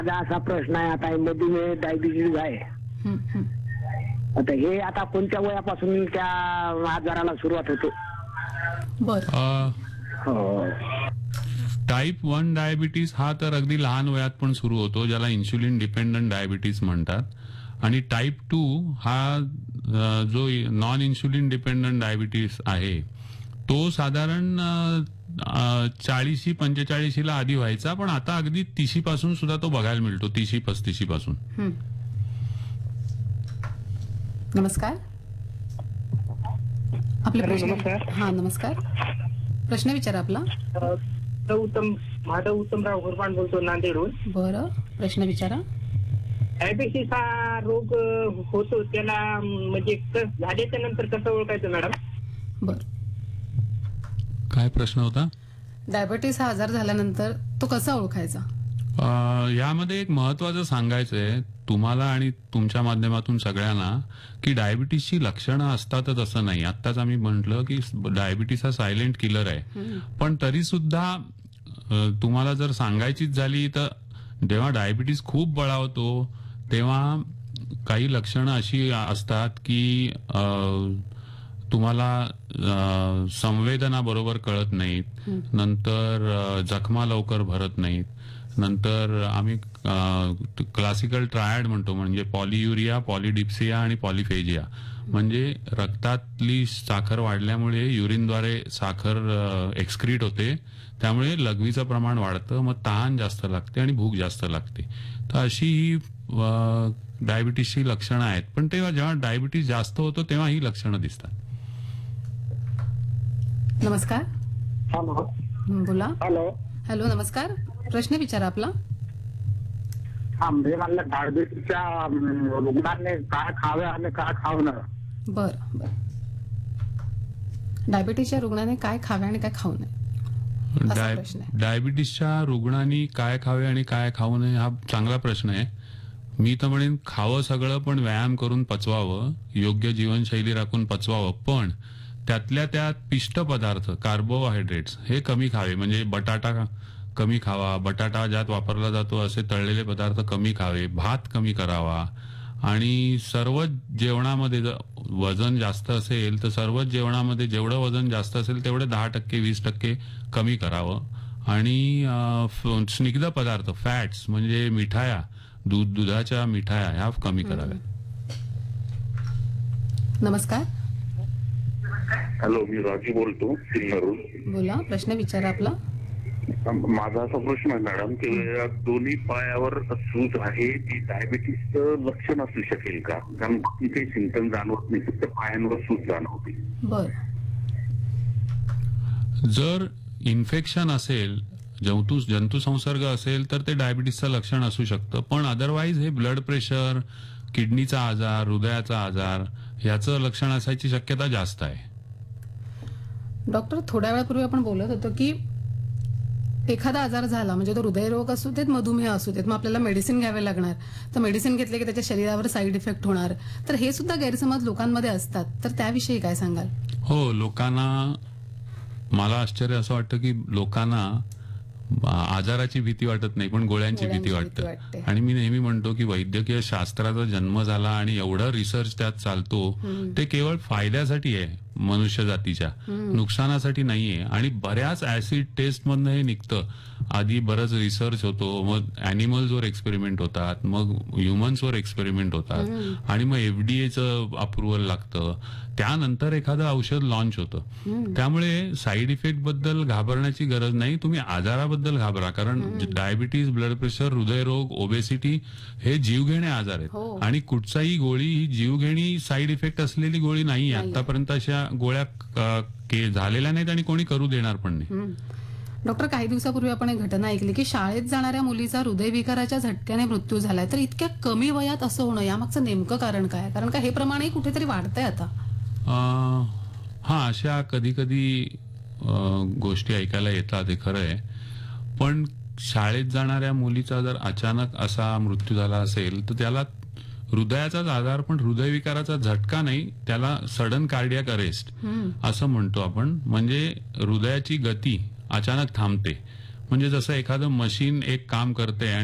माझा असा प्रश्न आहे, आता मधुमेह डायबिटीज आहे. आता हे आता कोणत्या वयापासून त्या आजाराला सुरुवात होतो? टाईप 1 डायबिटीस हा तर अगदी लहान वयात पण सुरू होतो, ज्याला इन्शुलिन डिपेंडंट डायबिटीस म्हणतात. आणि टाईप 2 हा जो नॉन इन्शुलिन डिपेंडंट डायबिटीस आहे तो साधारण 40-45 आधी व्हायचा, पण आता अगदी 30 पासून सुद्धा तो बघायला मिळतो, 30-35 पासून. नमस्कार. आपले प्रश्न. नमस्कार. हा, नमस्कार. प्रश्न विचारा आपला. माझा उत्तमराव गुरबाण बोलतो, नांदेडहून. बरं, प्रश्न विचारा. डायबिटीस हा रोग होतो, त्याला म्हणजे झाल्याच्या नंतर कसं ओळखायचं मॅडम? बर, काय प्रश्न होता? डायबिटीस हा आजार झाल्यानंतर तो कसा ओळखायचा? यामध्ये एक महत्वाचं सांगायचंय तुम्हाला आणि तुमच्या माध्यमातून सगळ्यांना की डायबिटीसची लक्षणं असतातच असं नाही. आत्ताच आम्ही म्हटलं की डायबिटीस हा सायलेंट किलर आहे, पण तरी सुद्धा तुम्हाला जर सांगायचीच झाली तर जेव्हा डायबिटीस खूप बळावतो तेव्हा काही लक्षणं अशी असतात की तुम्हाला संवेदना बरोबर कळत नाहीत, नंतर जखमा लवकर भरत नाहीत, नंतर आम्ही क्लासिकल ट्रायड म्हणतो, म्हणजे पॉलियुरिया, पॉलिडिप्सिया आणि पॉलिफेजिया. म्हणजे रक्तातली साखर वाढल्यामुळे युरिनद्वारे साखर एक्सक्रीट होते, त्यामुळे लघवीचं प्रमाण वाढतं, मग तहान जास्त लागते आणि भूक जास्त लागते. तर अशी ही डायबिटीसची लक्षणं आहेत. पण तेव्हा जेव्हा डायबिटीस जास्त होतो तेव्हा ही लक्षणं दिसतात. नमस्कार. बोला. हॅलो. हॅलो, नमस्कार. प्रश्न विचारा आपला. म्हणजे मला डायबिटीसच्या रुग्णांनी काय खावे आणि काय खाऊ नये? बर बर. डायबिटीसच्या रुग्णाने काय खावे आणि काय खाऊ नये असा प्रश्न आहे. डायबिटीसच्या रुग्णांनी काय खावे आणि काय खाऊ नये हा चांगला प्रश्न आहे. मी तर म्हणेन खावं सगळं, पण व्यायाम करून पचवावं, योग्य जीवनशैली राखून पचवावं, पण त्यातल्या त्यात पिष्ट पदार्थ, कार्बोहायड्रेट्स हे कमी खावे. म्हणजे बटाटा कमी खावा, बटाटा ज्यात वापरला जातो असे तळलेले पदार्थ कमी खावे, भात कमी करावा, आणि सर्व जेवणामध्ये वजन जास्त असेल तर सर्वच जेवणामध्ये जेवढं वजन जास्त असेल तेवढे 10%, 20% कमी करावं. आणि स्निग्ध पदार्थ, फॅट्स म्हणजे मिठाया, दुधाच्या मिठाया ह्या कमी कराव्या. नमस्कार. हॅलो, मी राजू बोलतो, सिन्नरहून. बोला, प्रश्न विचारा आपला. माझा असा प्रश्न आहे मॅडम की दोन्ही पायावर सूज आहे, ती डायबिटीसचं लक्षण असू शकेल का? कारण काही सिम्पटम जाणवत नाही, फक्त पायांवर सूज जाणवते. बर. जर इन्फेक्शन असेल, जंतू संसर्ग असेल तर ते डायबिटीसचं लक्षण असू शकतं. पण अदरवाईज हे ब्लड प्रेशर, किडनीचा आजार, हृदयाचा आजार याचं लक्षण असायची शक्यता जास्त आहे. डॉक्टर, थोड्या वेळापूर्वी आपण बोलत होतो की एखादा आजार झाला म्हणजे तो हृदयरोग असू देत, मधुमेह असू देत, मग आपल्याला मेडिसिन घ्यावे लागणार. तर मेडिसिन घेतले की त्याच्या शरीरावर साईड इफेक्ट होणार. तर हे सुद्धा गैरसमज लोकांमध्ये असतात, तर त्याविषयी काय सांगाल? हो, लोकांना, मला आश्चर्य असं वाटतं की लोकांना आजाराची भीती वाटत नाही, पण गोळ्यांची भीती वाटते. आणि मी नेहमी म्हणतो की वैद्यकीय शास्त्राचा जन्म झाला आणि एवढं रिसर्च त्यात चालतो ते केवळ फायद्यासाठी आहे, मनुष्य जातीच्या नुकसानासाठी नाहीये. आणि बऱ्याच ऍसिड टेस्ट मधनं हे निघतं. आधी बरंच रिसर्च होतो, मग अॅनिमल्सवर एक्सपेरिमेंट होतात, मग ह्युमन्सवर एक्सपेरिमेंट होतात, आणि मग FDAचं अप्रुव्हल लागतं, त्यानंतर एखादं औषध लॉन्च होतं. त्यामुळे साईड इफेक्ट बद्दल घाबरण्याची गरज नाही, तुम्ही आजाराबद्दल घाबरा. कारण डायबिटीज, ब्लड प्रेशर, हृदयरोग, ओबेसिटी हे जीवघेणे आजार आहेत, आणि कुठचाही गोळी ही जीवघेणी साईड इफेक्ट असलेली गोळी नाहीये. आतापर्यंत अशा गोळ्या झालेल्या नाहीत आणि कोणी करू देणार पण नाही. डॉक्टर, काही दिवसापूर्वी आपण एक घटना ऐकली की शाळेत जाणाऱ्या मुलीचा हृदयविकाराच्या झटक्याने मृत्यू झालाय. तर इतक्या कमी वयात असं होणं, यामागचं नेमकं कारण काय? कारण का हे प्रमाणही कुठेतरी वाढतंय आता. हा, अशा कधी कधी गोष्टी ऐकायला येतात, हे खरं आहे. पण शाळेत जाणाऱ्या मुलीचा जर अचानक असा मृत्यू झाला असेल तर त्याला हृदयाचाच आजार, पण हृदयविकाराचा झटका नाही, त्याला सडन कार्डियाक अरेस्ट असं म्हणतो आपण. म्हणजे हृदयाची गती अचानक थांबते. म्हणजे जसं एखादं मशीन एक काम करते